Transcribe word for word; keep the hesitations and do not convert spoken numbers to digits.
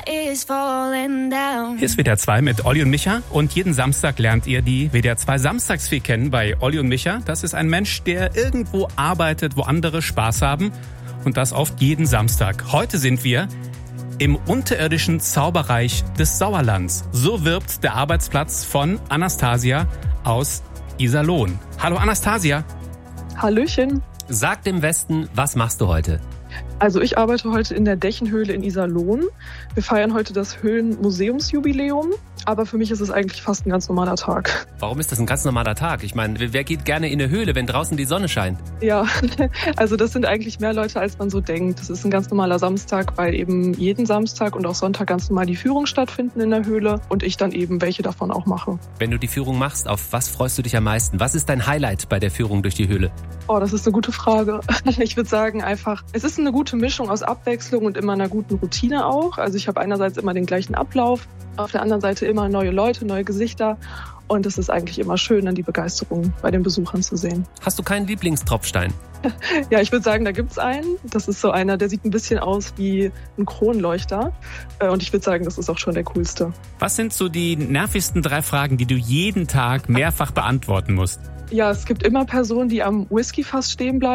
is falling down. Hier ist W D R zwei mit Olli und Micha und jeden Samstag lernt ihr die W D R zwei Samstagsfee kennen bei Olli und Micha. Das ist ein Mensch, der irgendwo arbeitet, wo andere Spaß haben und das oft jeden Samstag. Heute sind wir im unterirdischen Zauberreich des Sauerlands. So wirbt der Arbeitsplatz von Anastasia aus Iserlohn. Hallo Anastasia. Hallöchen. Sag dem Westen, was machst du heute? Also ich arbeite heute in der Dächenhöhle in Iserlohn. Wir feiern heute das Höhlenmuseumsjubiläum, aber für mich ist es eigentlich fast ein ganz normaler Tag. Warum ist das ein ganz normaler Tag? Ich meine, wer geht gerne in eine Höhle, wenn draußen die Sonne scheint? Ja, also das sind eigentlich mehr Leute, als man so denkt. Das ist ein ganz normaler Samstag, weil eben jeden Samstag und auch Sonntag ganz normal die Führung stattfinden in der Höhle und ich dann eben welche davon auch mache. Wenn du die Führung machst, auf was freust du dich am meisten? Was ist dein Highlight bei der Führung durch die Höhle? Oh, das ist eine gute Frage. Ich würde sagen einfach, es ist eine gute Mischung aus Abwechslung und immer einer guten Routine auch. Also ich habe einerseits immer den gleichen Ablauf, auf der anderen Seite immer neue Leute, neue Gesichter. Und es ist eigentlich immer schön, dann die Begeisterung bei den Besuchern zu sehen. Hast du keinen Lieblingstropfstein? Ja, ich würde sagen, da gibt's einen. Das ist so einer, der sieht ein bisschen aus wie ein Kronleuchter. Und ich würde sagen, das ist auch schon der coolste. Was sind so die nervigsten drei Fragen, die du jeden Tag mehrfach beantworten musst? Ja, es gibt immer Personen, die am Whiskyfass stehen bleiben.